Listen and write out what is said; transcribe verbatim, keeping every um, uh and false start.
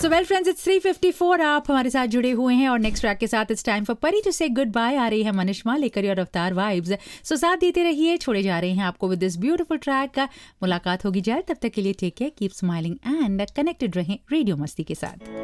So well friends, it's three fifty four, आप हमारे साथ जुड़े हुए हैं और नेक्स्ट ट्रैक के साथ इट्स टाइम फॉर परी टू से गुड बाय। आ रही है मनिष्मा लेकर योर अवतार वाइब्स। सो साथ देते रहिए, छोड़े जा रहे हैं आपको विद दिस ब्यूटीफुल ट्रैक का। मुलाकात होगी जल्द, तब तक के लिए take care, keep smiling and connected रहें रेडियो मस्ती के साथ।